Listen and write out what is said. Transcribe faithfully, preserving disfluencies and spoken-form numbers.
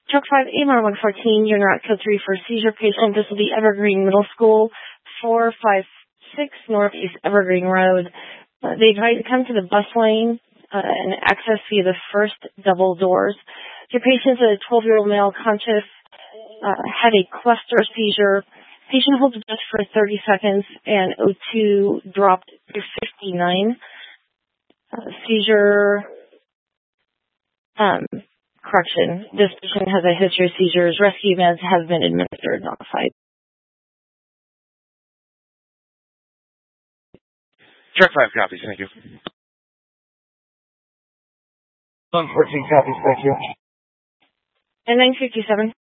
Truck five, A M R one fourteen, you're not code three for seizure patient. This will be Evergreen Middle School, four five six Northeast Evergreen Road. Uh, they tried to come to the bus lane uh, and access via the first double doors. Your patient's a twelve-year-old male, conscious, uh, had a cluster seizure. Patient holds breath for thirty seconds, and O two dropped to fifty-nine. Uh, seizure, um, correction. This patient has a history of seizures. Rescue meds have been administered on site. Truck five copies, thank you. one fourteen copies, thank you. And nine fifty-seven.